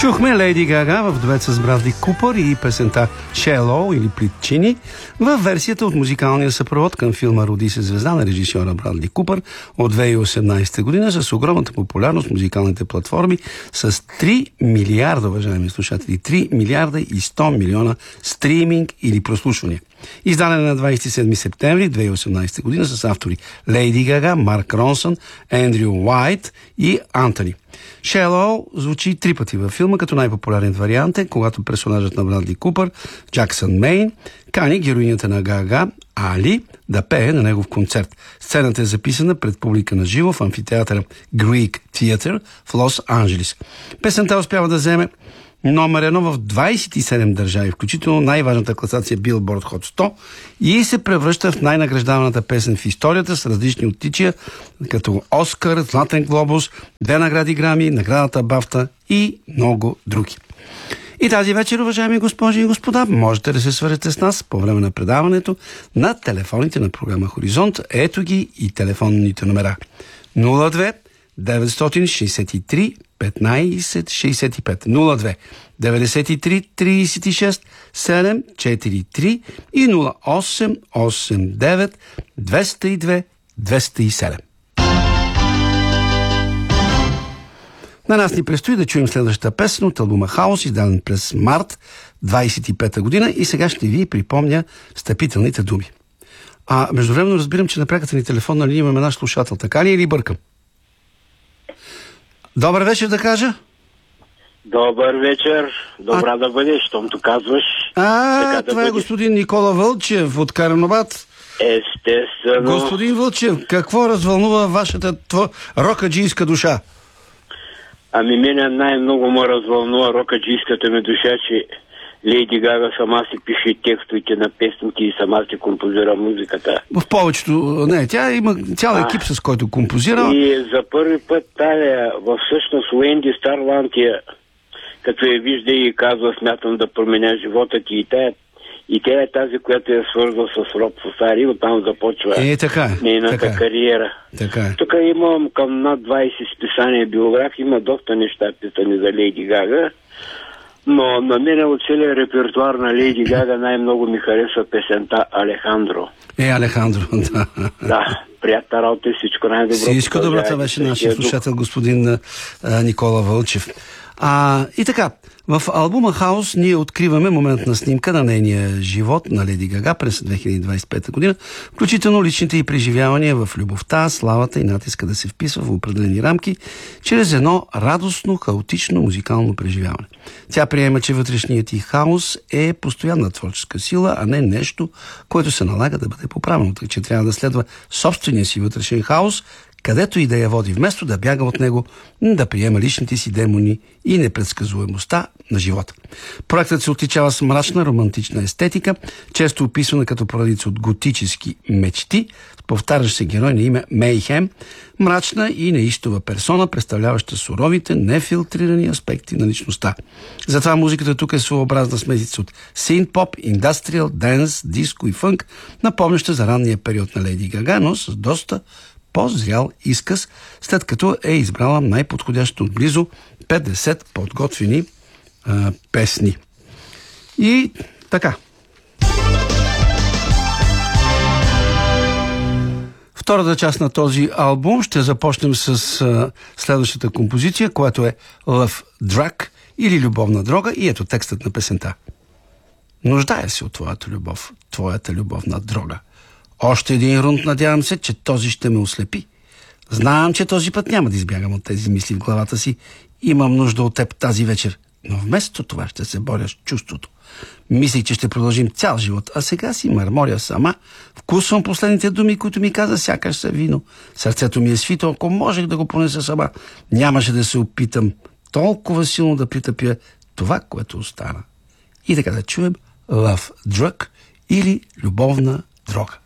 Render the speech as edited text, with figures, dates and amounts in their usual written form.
Чухме Лейди Гага в дует с Брадли Купър и песента Shallow или Плитчини в версията от музикалния съпровод към филма "Роди се звезда" на режисьора Брадли Купър от 2018 година с огромната популярност в музикалните платформи с 3 милиарда, уважаеми слушатели, 3 милиарда и 100 милиона стриминг или прослушвания. Издаден на 27 септември 2018 година с автори Лейди Гага, Марк Ронсън, Ендрю Уайт и Антони. Shallow звучи 3 пъти във филма, като най-популярният вариант е, когато персонажът на Брадли Купър, Джаксън Мейн, кани героинята на Гага, Али, да пее на негов концерт. Сцената е записана пред публика на живо в амфитеатъра Greek Theatre в Лос-Анджелис. Песента успява да вземе номер 1 в 27 държави, включително най-важната класация Billboard Hot 100, и се превръща в най-награждаваната песен в историята с различни отличия, като Оскар, Златен глобус, 2 награди Грами, наградата Бафта и много други. И тази вечер, уважаеми госпожи и господа, можете да се свържете с нас по време на предаването на телефоните на програма Хоризонт. Ето ги и телефонните номера. 02 963 1565 02 93 36 743 и 08 89 202 207. На нас ни предстои да чуем следващата песен от албума Хаос, издаден през март 25-та година, и сега ще ви припомня встъпителните думи. Междувременно разбирам, че на пряката ни телефонна линия имаме наш слушател. Така ли или бъркам? Добър вечер да кажа. Добър вечер. Добра да бъдеш, щомто казваш. Това е господин Никола Вълчев от Карнобат. Естествено. Господин Вълчев, какво развълнува вашата рокаджийска душа? Мене най-много ме развълнува рокаджийската ми душа, че Лейди Гага сама си пише текстовете на песните и сама си композира музиката. В повечето, не, тя има цял екип, с който композира. И за първи път всъщност Уенди Старландия, като я вижда и казва: смятам да променя живота ти, и тя е тази, която е свързва с Роб Фусари, оттам започва нейната кариера. Тук имам към над 20 списания биографии, има доста неща писани за Лейди Гага, но на мен от целия репертуар на Лейди Гага най-много ми харесва песента Алехандро. Алехандро, да. Да, приятна работа и всичко най-добро. Всичко добро, това беше нашия слушател господин Никола Вълчев. И така, в албума Хаос ние откриваме моментна снимка на нейния живот на Леди Гага през 2025 година, включително личните й преживявания в любовта, славата и натиска да се вписва в определени рамки, чрез едно радостно, хаотично музикално преживяване. Тя приема, че вътрешният й хаос е постоянна творческа сила, а не нещо, което се налага да бъде поправено, така че трябва да следва собствения си вътрешен хаос, където и да я води, вместо да бяга от него, да приема личните си демони и непредсказуемостта на живота. Проектът се отличава с мрачна романтична естетика, често описана като поредица от готически мечти, повтарящ се герой на име Мейхем, мрачна и неистова персона, представляваща суровите, нефилтрирани аспекти на личността. Затова музиката тук е своеобразна смесица от синт-поп, индастриал, денс, диско и фънк, напомняща за ранния период на Лейди Гага, но с доста по-зрял изказ, след като е избрала най-подходящото от близо 50 подготвени песни. И така. Втората част на този албум ще започнем с следващата композиция, която е Love Drug или Любовна дрога, и ето текстът на песента. Нуждая се от твоята любов, твоята любовна дрога. Още един рунд, надявам се, че този ще ме ослепи. Знам, че този път няма да избягам от тези мисли в главата си. Имам нужда от теб тази вечер. Но вместо това ще се боря с чувството. Мислих, че ще продължим цял живот, а сега си мърморя сама. Вкусвам последните думи, които ми каза, сякаш са вино. Сърцето ми е свито, ако можех да го понеса сама. Нямаше да се опитам толкова силно да притъпя това, което остана. И така да чуем Love Drug или Любовна дрога.